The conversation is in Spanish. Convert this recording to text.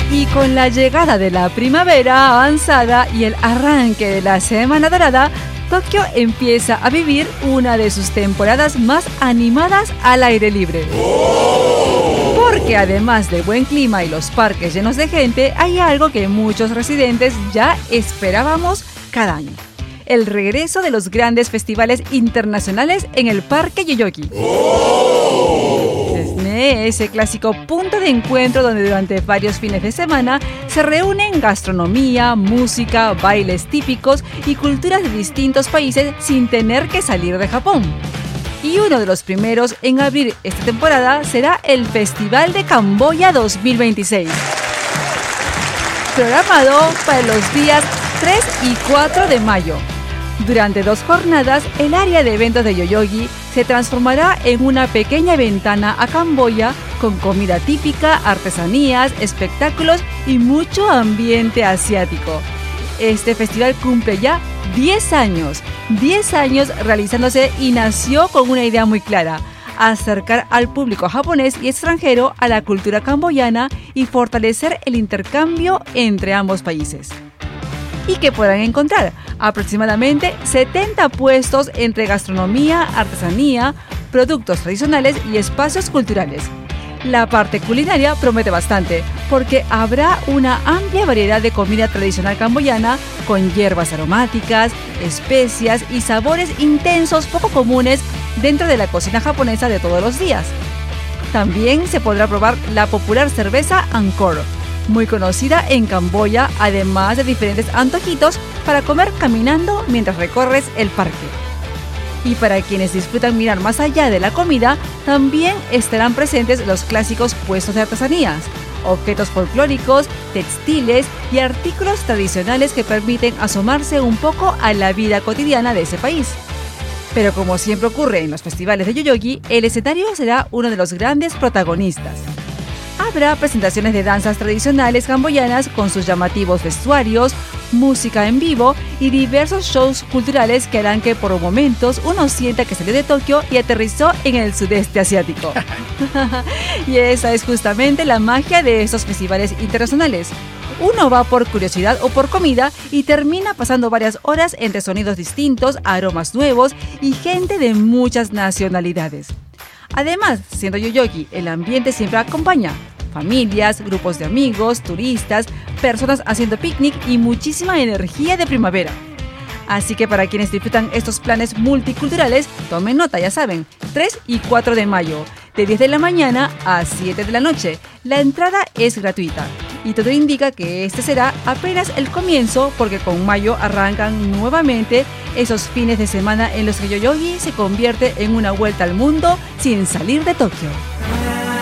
Y con la llegada de la primavera avanzada y el arranque de la Semana Dorada, Tokio empieza a vivir una de sus temporadas más animadas al aire libre. Porque además de buen clima y los parques llenos de gente, hay algo que muchos residentes ya esperábamos cada año: el regreso de los grandes festivales internacionales en el Parque Yoyogi. Ese clásico punto de encuentro donde durante varios fines de semana se reúnen gastronomía, música, bailes típicos y culturas de distintos países sin tener que salir de Japón. Y uno de los primeros en abrir esta temporada será el Festival de Camboya 2026, programado para los días 3 y 4 de mayo. Durante 2 jornadas, el área de eventos de Yoyogi se transformará en una pequeña ventana a Camboya con comida típica, artesanías, espectáculos y mucho ambiente asiático. Este festival cumple ya 10 años realizándose y nació con una idea muy clara: acercar al público japonés y extranjero a la cultura camboyana y fortalecer el intercambio entre ambos países. Y que podrán encontrar aproximadamente 70 puestos entre gastronomía, artesanía, productos tradicionales y espacios culturales. La parte culinaria promete bastante, porque habrá una amplia variedad de comida tradicional camboyana con hierbas aromáticas, especias y sabores intensos poco comunes dentro de la cocina japonesa de todos los días. También se podrá probar la popular cerveza Angkor, muy conocida en Camboya, además de diferentes antojitos para comer caminando mientras recorres el parque. Y para quienes disfrutan mirar más allá de la comida, también estarán presentes los clásicos puestos de artesanías, objetos folclóricos, textiles y artículos tradicionales que permiten asomarse un poco a la vida cotidiana de ese país. Pero como siempre ocurre en los festivales de Yoyogi, el escenario será uno de los grandes protagonistas. Habrá presentaciones de danzas tradicionales camboyanas con sus llamativos vestuarios, música en vivo y diversos shows culturales que harán que por momentos uno sienta que salió de Tokio y aterrizó en el sudeste asiático. Y esa es justamente la magia de estos festivales internacionales. Uno va por curiosidad o por comida y termina pasando varias horas entre sonidos distintos, aromas nuevos y gente de muchas nacionalidades. Además, siendo Yoyogi, el ambiente siempre acompaña familias, grupos de amigos, turistas, personas haciendo picnic y muchísima energía de primavera. Así que para quienes disfrutan estos planes multiculturales, tomen nota, ya saben, 3 y 4 de mayo, de 10 de la mañana a 7 de la noche. La entrada es gratuita y todo indica que este será apenas el comienzo, porque con mayo arrancan nuevamente esos fines de semana en los que Yoyogi se convierte en una vuelta al mundo sin salir de Tokio.